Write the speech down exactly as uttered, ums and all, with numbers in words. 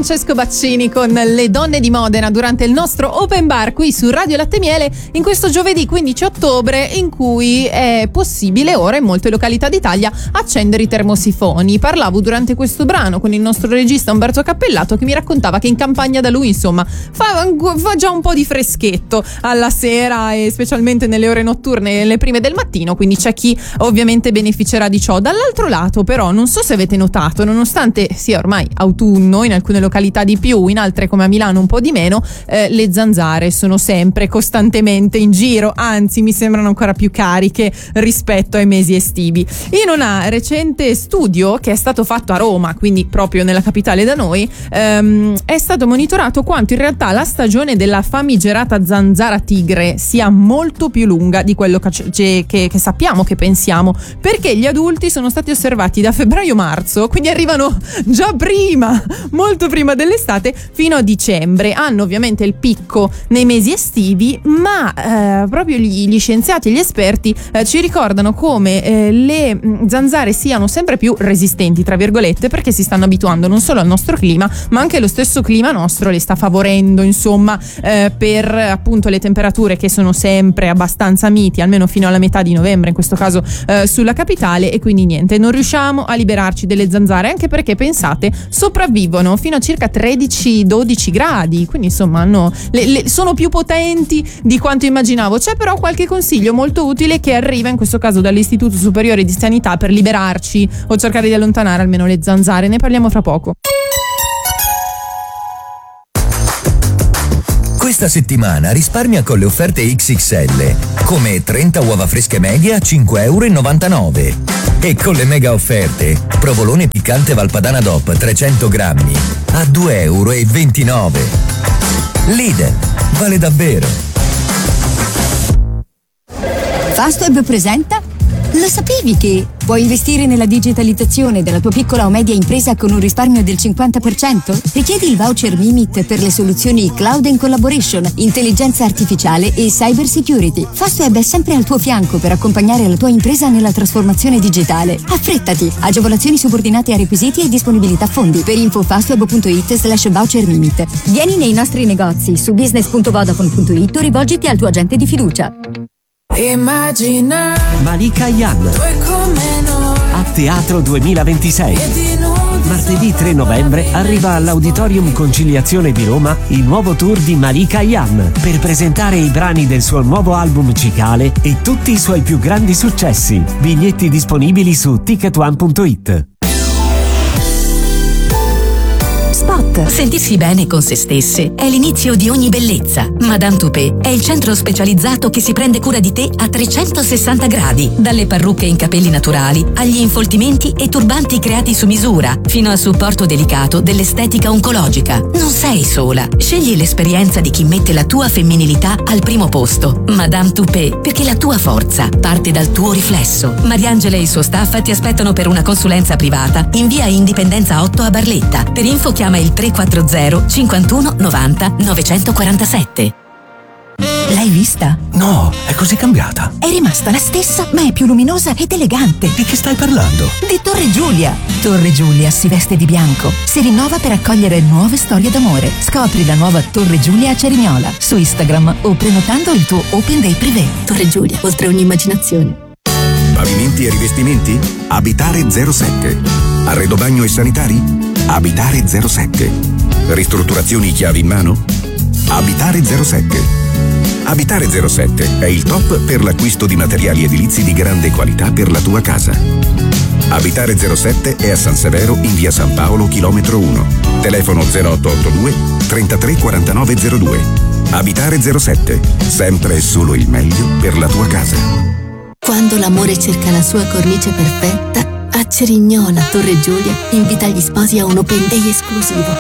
Francesco Baccini con Le Donne di Modena durante il nostro open bar qui su Radio Latte Miele in questo giovedì quindici ottobre, in cui è possibile ora in molte località d'Italia accendere i termosifoni. Parlavo durante questo brano con il nostro regista Umberto Cappellato, che mi raccontava che in campagna da lui insomma fa, fa già un po' di freschetto alla sera e specialmente nelle ore notturne, nelle prime del mattino, quindi c'è chi ovviamente beneficerà di ciò. Dall'altro lato però non so se avete notato, nonostante sia ormai autunno, in alcune località di più, in altre come a Milano un po' di meno, eh, le zanzare sono sempre costantemente in giro, anzi mi sembrano ancora più cariche rispetto ai mesi estivi. In un recente studio che è stato fatto a Roma, quindi proprio nella capitale da noi, ehm, è stato monitorato quanto in realtà la stagione della famigerata zanzara tigre sia molto più lunga di quello che, che, che sappiamo, che pensiamo, perché gli adulti sono stati osservati da febbraio-marzo, quindi arrivano già prima, molto prima dell'estate, fino a dicembre. Hanno ovviamente il picco nei mesi estivi, ma eh, proprio gli, gli scienziati e gli esperti eh, ci ricordano come eh, le zanzare siano sempre più resistenti, tra virgolette, perché si stanno abituando non solo al nostro clima, ma anche lo stesso clima nostro le sta favorendo, insomma, eh, per appunto le temperature che sono sempre abbastanza miti, almeno fino alla metà di novembre, in questo caso eh, sulla capitale, e quindi niente, non riusciamo a liberarci delle zanzare, anche perché pensate, sopravvivono fino a circa tredici dodici gradi, quindi insomma hanno, le, le, sono più potenti di quanto immaginavo. C'è però qualche consiglio molto utile che arriva in questo caso dall'Istituto Superiore di Sanità per liberarci o cercare di allontanare almeno le zanzare. Ne parliamo fra poco. Questa settimana risparmia con le offerte X X L, come trenta uova fresche medie a cinque virgola novantanove euro. E con le mega offerte, provolone piccante Valpadana D O P trecento grammi a due virgola ventinove euro. Lidl, vale davvero. Fastweb presenta. Lo sapevi che puoi investire nella digitalizzazione della tua piccola o media impresa con un risparmio del cinquanta per cento? Richiedi il voucher Mimit per le soluzioni Cloud and Collaboration, intelligenza artificiale e cyber security. Fastweb è sempre al tuo fianco per accompagnare la tua impresa nella trasformazione digitale. Affrettati! Agevolazioni subordinate a requisiti e disponibilità fondi. Per info fastweb.it slash voucher Mimit. Vieni nei nostri negozi su business punto vodafone punto it o rivolgiti al tuo agente di fiducia. Immagina Malika Ayane a Teatro duemilaventisei. Martedì tre novembre arriva all'Auditorium Conciliazione di Roma il nuovo tour di Malika Ayane per presentare i brani del suo nuovo album musicale e tutti i suoi più grandi successi. Biglietti disponibili su ticket one punto it. Spot. Sentirsi bene con se stesse è l'inizio di ogni bellezza. Madame Toupé è il centro specializzato che si prende cura di te a trecentosessanta gradi. Dalle parrucche in capelli naturali agli infoltimenti e turbanti creati su misura, fino al supporto delicato dell'estetica oncologica. Non sei sola. Scegli l'esperienza di chi mette la tua femminilità al primo posto. Madame Toupé, perché la tua forza parte dal tuo riflesso. Mariangela e il suo staff ti aspettano per una consulenza privata in via Indipendenza otto a Barletta. Per info chiama il tre quattro zero cinquantuno novanta novecentoquarantasette. L'hai vista? No, è così cambiata. È rimasta la stessa, ma è più luminosa ed elegante. Di che stai parlando? Di Torre Giulia. Torre Giulia si veste di bianco, si rinnova per accogliere nuove storie d'amore. Scopri la nuova Torre Giulia a Cerignola su Instagram o prenotando il tuo Open Day Privé. Torre Giulia, oltre ogni immaginazione. Pavimenti e rivestimenti? Abitare zero sette. Arredo bagno e sanitari? Abitare zero sette. Ristrutturazioni chiavi in mano? Abitare zero sette. Abitare zero sette è il top per l'acquisto di materiali edilizi di grande qualità per la tua casa. Abitare zero sette è a San Severo in via San Paolo, chilometro uno. Telefono zero otto otto due trentatré quarantanove zero due. Abitare zero sette, sempre e solo il meglio per la tua casa. Quando l'amore cerca la sua cornice perfetta, a Cerignola Torre Giulia invita gli sposi a un open day esclusivo.